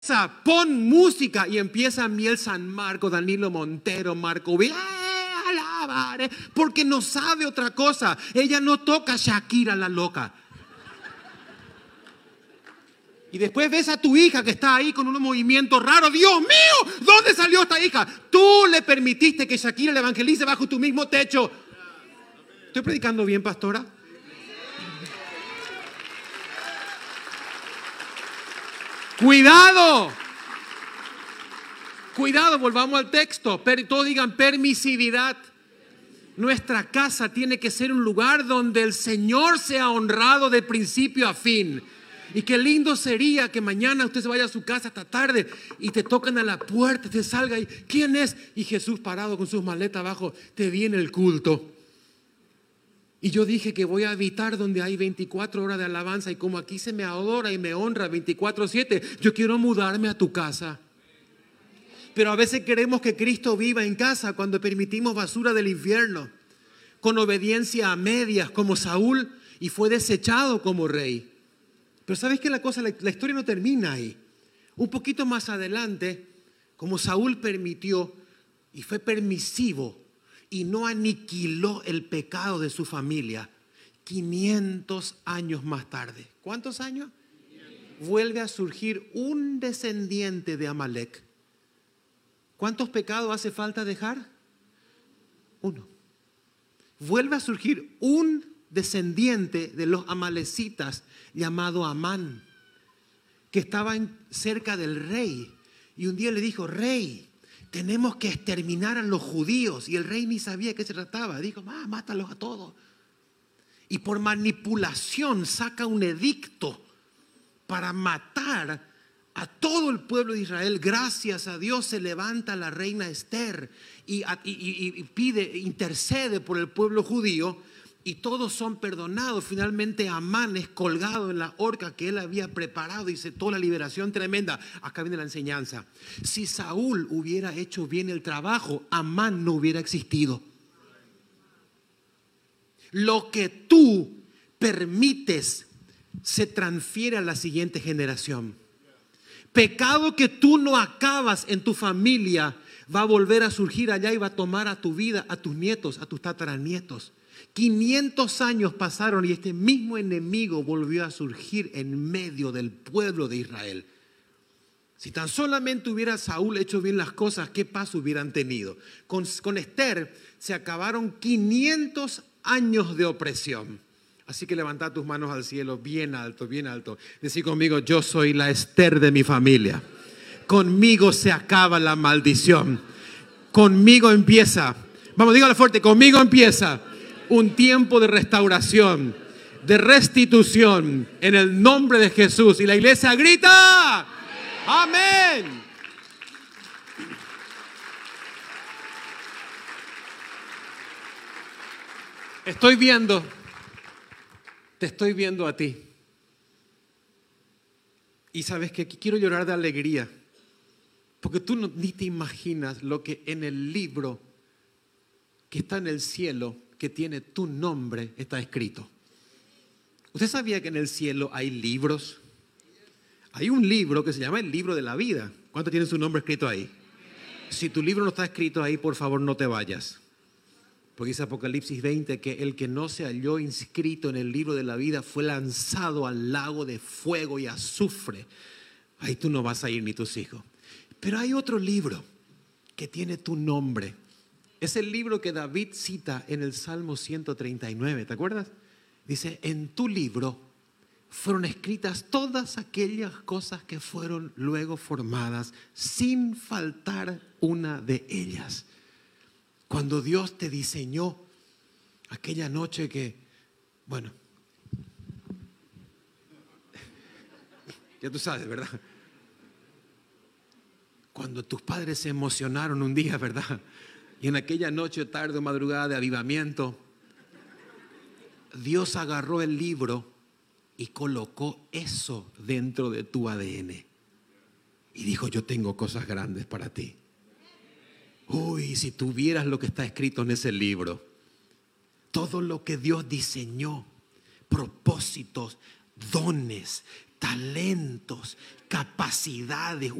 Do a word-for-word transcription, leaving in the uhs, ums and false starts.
Pon música y empieza Miel San Marco, Danilo Montero, Marco B. Porque no sabe otra cosa. Ella no toca Shakira la loca. Y después ves a tu hija que está ahí con unos movimientos raros. Dios mío, ¿dónde salió esta hija? Tú le permitiste que Shakira le evangelice bajo tu mismo techo. ¿Estoy predicando bien, pastora? Cuidado. Cuidado, volvamos al texto. Todos digan permisividad. Nuestra casa tiene que ser un lugar donde el Señor sea honrado de principio a fin. Y qué lindo sería que mañana usted se vaya a su casa esta tarde y te tocan a la puerta, te salga y ¿quién es? Y Jesús parado con sus maletas abajo, te viene el culto. Y yo dije que voy a habitar donde hay veinticuatro horas de alabanza y como aquí se me adora y me honra veinticuatro siete, yo quiero mudarme a tu casa. Pero a veces queremos que Cristo viva en casa cuando permitimos basura del infierno, con obediencia a medias como Saúl, y fue desechado como rey. Pero ¿sabes qué? La cosa, la, la historia no termina ahí. Un poquito más adelante, como Saúl permitió y fue permisivo y no aniquiló el pecado de su familia, quinientos años más tarde. ¿Cuántos años? Vuelve a surgir un descendiente de Amalek. ¿Cuántos pecados hace falta dejar? Uno. Vuelve a surgir un descendiente de los amalecitas llamado Amán, que estaba en, cerca del rey, y un día le dijo: rey, tenemos que exterminar a los judíos. Y el rey ni sabía de qué se trataba. Dijo: ah, mátalos a todos. Y por manipulación saca un edicto para matar a todo el pueblo de Israel. Gracias a Dios se levanta la reina Esther y, y, y, y pide, intercede por el pueblo judío, y todos son perdonados. Finalmente Amán es colgado en la horca que él había preparado y se toda la liberación tremenda. Acá viene la enseñanza. Si Saúl hubiera hecho bien el trabajo, Amán no hubiera existido. Lo que tú permites se transfiere a la siguiente generación. Pecado que tú no acabas en tu familia va a volver a surgir allá y va a tomar a tu vida, a tus nietos, a tus tataranietos. quinientos años pasaron y este mismo enemigo volvió a surgir en medio del pueblo de Israel. Si tan solamente hubiera Saúl hecho bien las cosas, ¿qué paz hubieran tenido? Con, con Esther se acabaron quinientos años de opresión. Así que levanta tus manos al cielo bien alto, bien alto. Decí conmigo: yo soy la Esther de mi familia. Conmigo se acaba la maldición. Conmigo empieza, vamos, dígalo fuerte, conmigo empieza un tiempo de restauración, de restitución, en el nombre de Jesús. Y la iglesia grita: amén. Amén. Estoy viendo, te estoy viendo a ti. Y sabes que quiero llorar de alegría, porque tú no, ni te imaginas lo que en el libro que está en el cielo, que tiene tu nombre, está escrito. ¿Usted sabía que en el cielo hay libros? Hay un libro que se llama el libro de la vida. ¿Cuánto tiene su nombre escrito ahí? Si tu libro no está escrito ahí, por favor no te vayas. Porque dice Apocalipsis veinte que el que no se halló inscrito en el libro de la vida fue lanzado al lago de fuego y azufre. Ahí tú no vas a ir ni tus hijos. Pero hay otro libro que tiene tu nombre. Es el libro que David cita en el Salmo ciento treinta y nueve, ¿te acuerdas? Dice: en tu libro fueron escritas todas aquellas cosas que fueron luego formadas, sin faltar una de ellas. Cuando Dios te diseñó aquella noche que, bueno, ya tú sabes, ¿verdad? Cuando tus padres se emocionaron un día, ¿verdad? Y en aquella noche, tarde o madrugada de avivamiento, Dios agarró el libro y colocó eso dentro de tu A D N. Y dijo: yo tengo cosas grandes para ti. Uy, si tuvieras lo que está escrito en ese libro. Todo lo que Dios diseñó, propósitos, dones, talentos, capacidades,